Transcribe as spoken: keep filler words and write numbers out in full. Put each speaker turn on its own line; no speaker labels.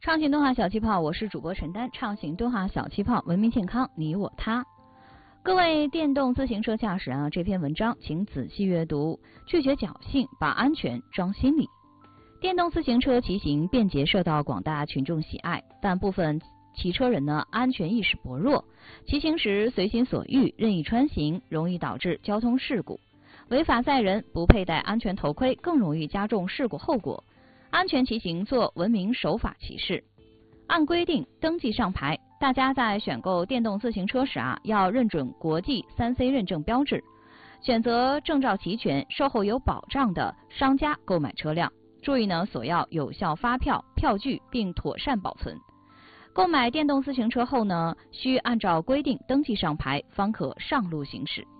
畅行东华小气泡，我是主播陈丹。畅行东华小气泡，文明健康，你我他。各位电动自行车驾驶啊，这篇文章请仔细阅读，拒绝侥幸，把安全装心里。电动自行车骑行便捷，受到广大群众喜爱，但部分骑车人呢，安全意识薄弱，骑行时随心所欲，任意穿行，容易导致交通事故。违法载人，不佩戴安全头盔，更容易加重事故后果。安全骑行，做文明守法骑士。按规定登记上牌，大家在选购电动自行车时啊，要认准国际 三 C 认证标志，选择证照齐全、售后有保障的商家购买车辆。注意呢，索要有效发票、票据，并妥善保存。购买电动自行车后呢，需按照规定登记上牌，方可上路行驶。